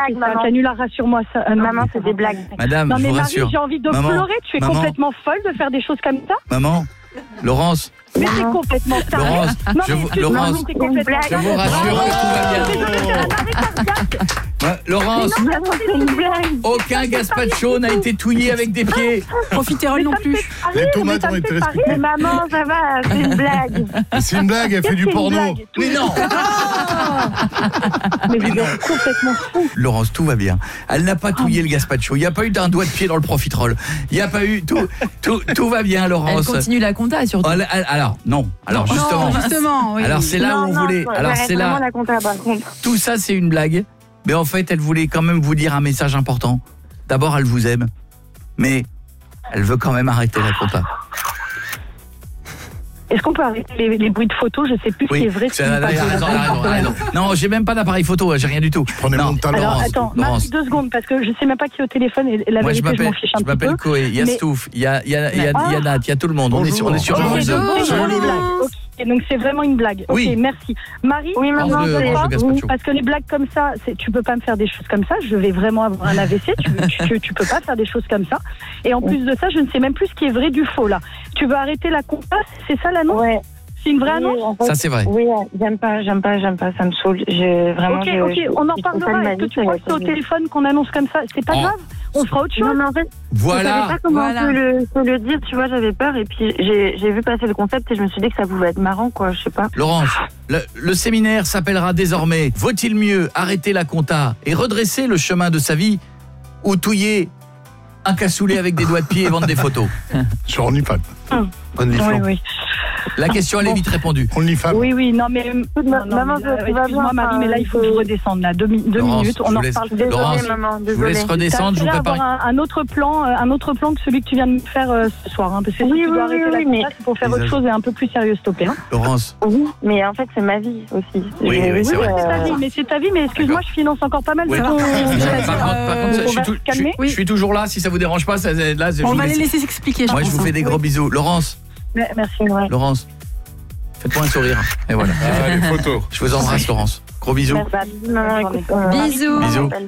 blagues, maman. Canular, rassure-moi ça. Maman, c'est des blagues. Madame, Non je mais vous Marie, rassure. j'ai envie de Maman, pleurer. Tu es maman. complètement folle de faire des choses comme ça. Maman, Laurence, Mais t'es complètement tarée. Laurence, Non, je mais vous- excuse-moi, Laurence, mais t'es complètement je vous tarée. rassure que tout va bien. Désolée, c'est un arrêt cardiaque. Laurence, Maman, c'est une blague. aucun gazpacho n'a été touillé avec des pieds. Profiterole non plus. Les tomates ont été Mais respectées. maman, ça va, c'est une blague. C'est une blague, elle fait du C'est une porno. blague. Mais non, Mais vous êtes complètement fou. Laurence, tout va bien. Elle n'a pas touillé le gazpacho. Il n'y a pas eu d'un doigt de pied dans le profiterole. Il n'y a pas eu tout va bien, Elle Laurence. continue la compta surtout. Alors non. Alors justement. Non, justement, oui. Alors c'est là où on voulait. Alors j'arrête c'est vraiment là. la compta, par contre. Tout ça c'est une blague. Mais en fait, elle voulait quand même vous dire un message important. D'abord, elle vous aime. Mais elle veut quand même arrêter la compta. Est-ce qu'on peut arrêter les bruits de photos? Je sais plus ce qui est vrai. ce qui n'est pas vrai. Non, j'ai même pas d'appareil photo, j'ai rien du tout. Prenez Non. mon talent. Alors Laurence, attends, Laurence. Marie, 2 secondes, parce que je sais même pas qui est au téléphone et la Moi je vérité, je m'en fiche un petit peu. m'appelle Koé, il y a Mais- Stouff, il y a Nat, il y a tout le monde. On est sur Ok, Laurence. donc c'est Salut, vraiment une blague. Laurence. Ok, donc c'est vraiment une blague. Ok, Oui. merci. Marie, Oui, maman, Mange le c'est... gazpacho. parce que les blagues comme ça, tu peux pas me faire des choses comme ça. Je vais vraiment avoir un AVC. Tu peux pas faire des choses comme ça. Et en plus de ça, je ne sais même plus ce qui est vrai du faux là. Tu veux arrêter la compta? C'est ça l'annonce? Ouais. C'est une vraie annonce? Oui, en fait, Ça c'est vrai. Oui, j'aime pas, ça me saoule. Vraiment, Ok, on en parlera. Est-ce que tu crois que c'est au téléphone qu'on annonce comme ça? C'est pas Oh. grave. On fera autre chose. Non, mais en fait, je Voilà. savais pas comment Voilà. on peut le dire, tu vois, j'avais peur et puis j'ai vu passer le concept et je me suis dit que ça pouvait être marrant, quoi, je sais pas. Laurence, le séminaire s'appellera désormais Vaut-il mieux arrêter la compta et redresser le chemin de sa vie ou touiller un cassoulet avec des doigts de pied et vendre des photos? Sur OnlyFans. Oui, oui. La question elle est vite répondue. OnlyFans. Oui, non, mais... Maman, ça va excuse-moi, bien, Marie, mais là, il faut que je redescende, là. 2 Laurence, minutes, je on vous en laisse- reparle. Laurence, Désolée, maman, Je vous laisse désolée. redescendre, je vous T'as prépare. avoir un autre plan que celui que tu viens de me faire ce soir, hein, parce que si Oui, tu dois oui, arrêter oui, la oui, compta, mais- c'est pour faire autre chose et un peu plus sérieux, s'il te plaît. Hein. Laurence, Oui, mais en fait, c'est ma vie aussi. Oui, c'est vrai. C'est ta vie, mais excuse-moi, D'accord. je finance encore pas mal de Oui. ton... par contre, on va se calmer. je suis toujours là, si ça vous dérange pas, là, je On vous va les laisse- laisser s'expliquer. Moi je vous fais des gros bisous. Laurence, Merci. Laurence, faites-moi un sourire. Et voilà. Ah, les photos. Je vous embrasse Laurence. Gros bisous. Merci, maman, écoute, Bisous. Bisous.